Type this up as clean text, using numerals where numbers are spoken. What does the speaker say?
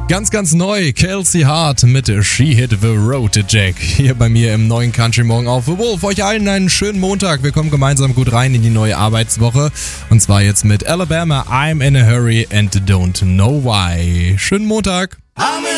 Ganz, ganz neu, Kelsey Hart mit She Hit the Road Jack. Hier bei mir im neuen Country Morgen auf The Wolf. Euch allen einen schönen Montag. Wir kommen gemeinsam gut rein in die neue Arbeitswoche. Und zwar jetzt mit Alabama, I'm in a Hurry and Don't Know Why. Schönen Montag.